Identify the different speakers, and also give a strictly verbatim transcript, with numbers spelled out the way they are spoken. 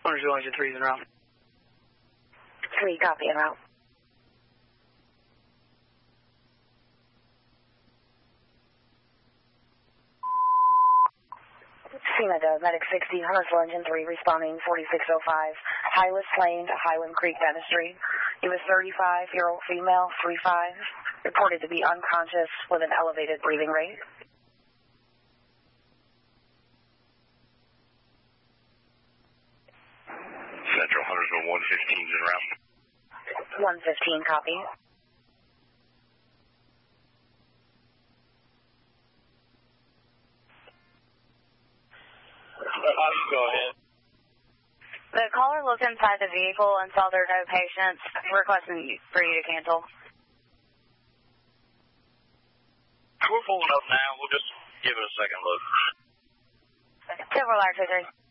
Speaker 1: Huntersville Engine three is en route.
Speaker 2: three, copy, en route. SEMA does, Medic sixty, Huntersville Engine three, responding forty-six oh five, Hylas Lane to Highland Creek Dentistry. He was thirty-five-year-old female, three five, reported to be unconscious with an elevated breathing rate.
Speaker 3: Central Huntersville one fifteen is en route.
Speaker 2: one fifteen, copy.
Speaker 3: Go ahead.
Speaker 4: The caller looked inside the vehicle and saw there were no patients, requesting for you to cancel.
Speaker 3: We're pulling up now. We'll just give it a second look.
Speaker 4: Silver Lark two three.